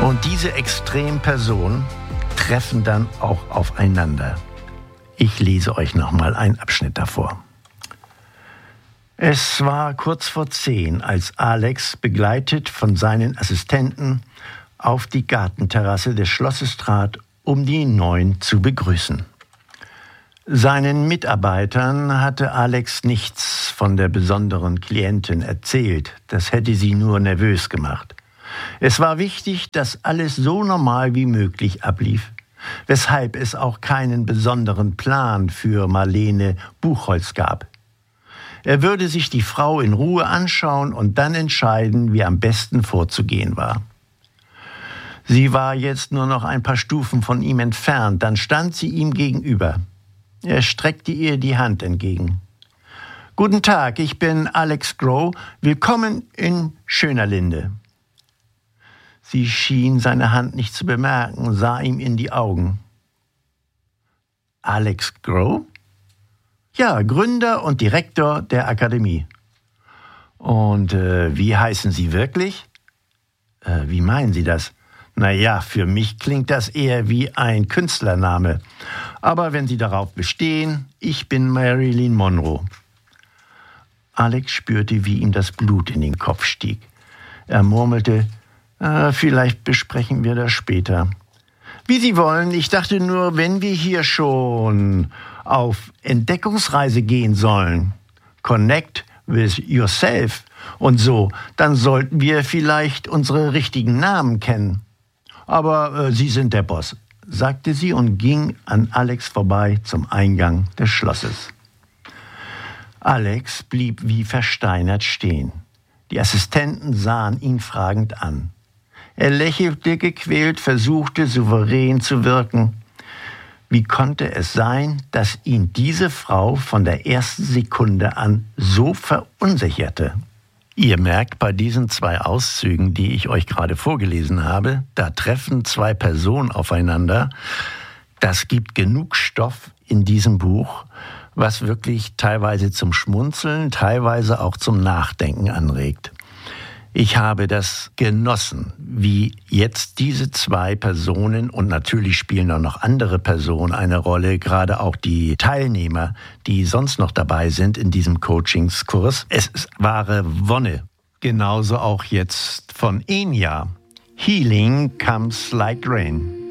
Und diese extremen Personen treffen dann auch aufeinander. Ich lese euch nochmal einen Abschnitt davor. Es war kurz vor 10, als Alex, begleitet von seinen Assistenten, auf die Gartenterrasse des Schlosses trat, um die Neuen zu begrüßen. Seinen Mitarbeitern hatte Alex nichts von der besonderen Klientin erzählt. Das hätte sie nur nervös gemacht. Es war wichtig, dass alles so normal wie möglich ablief, weshalb es auch keinen besonderen Plan für Marlene Buchholz gab. Er würde sich die Frau in Ruhe anschauen und dann entscheiden, wie am besten vorzugehen war. Sie war jetzt nur noch ein paar Stufen von ihm entfernt, dann stand sie ihm gegenüber. Er streckte ihr die Hand entgegen. »Guten Tag, ich bin Alex Groh. Willkommen in Schönerlinde.« Sie schien seine Hand nicht zu bemerken, sah ihm in die Augen. »Alex Groh?« »Ja, Gründer und Direktor der Akademie.« »Und wie heißen Sie wirklich?« »Wie meinen Sie das?« »Naja, für mich klingt das eher wie ein Künstlername. Aber wenn Sie darauf bestehen, ich bin Marilyn Monroe.« Alex spürte, wie ihm das Blut in den Kopf stieg. Er murmelte, vielleicht besprechen wir das später. »Wie Sie wollen, ich dachte nur, wenn wir hier schon auf Entdeckungsreise gehen sollen, connect with yourself und so, dann sollten wir vielleicht unsere richtigen Namen kennen. Aber Sie sind der Boss«, sagte sie und ging an Alex vorbei zum Eingang des Schlosses. Alex blieb wie versteinert stehen. Die Assistenten sahen ihn fragend an. Er lächelte gequält, versuchte souverän zu wirken. Wie konnte es sein, dass ihn diese Frau von der ersten Sekunde an so verunsicherte? Ihr merkt bei diesen 2 Auszügen, die ich euch gerade vorgelesen habe, da treffen 2 Personen aufeinander. Das gibt genug Stoff in diesem Buch, was wirklich teilweise zum Schmunzeln, teilweise auch zum Nachdenken anregt. Ich habe das genossen, wie jetzt diese 2 Personen, und natürlich spielen auch noch andere Personen eine Rolle, gerade auch die Teilnehmer, die sonst noch dabei sind in diesem Coachingskurs. Es ist wahre Wonne. Genauso auch jetzt von Enya. Healing comes like rain.